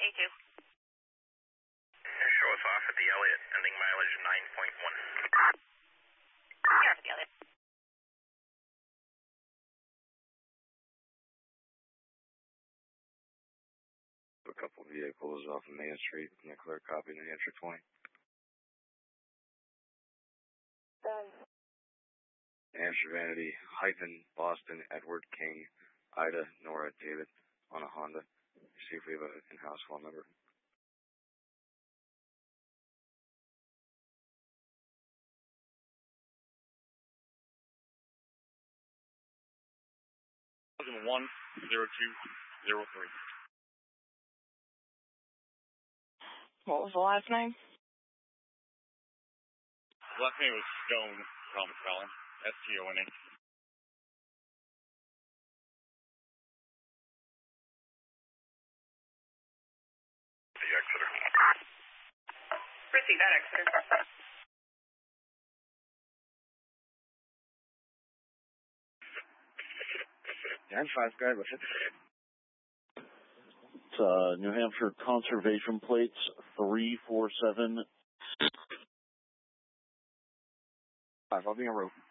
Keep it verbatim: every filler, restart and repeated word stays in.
A two. Show us off at the Elliott, ending mileage nine point one. Here at the Elliott. A couple vehicles off of Main Street, and a clear copy, New Hampshire twenty. Done. New Hampshire Vanity, hyphen, Boston, Edward, King, Ida, Nora, David, on a Honda. See if we have an in-house phone number. one zero two zero three. What was the last name? Last name was Stone, Thomas Fallon, S T O N E. The Exeter. Receive that, Exeter. nine five, guy, what's it? It's uh, New Hampshire Conservation Plates three four seven. Five, I'll be en route.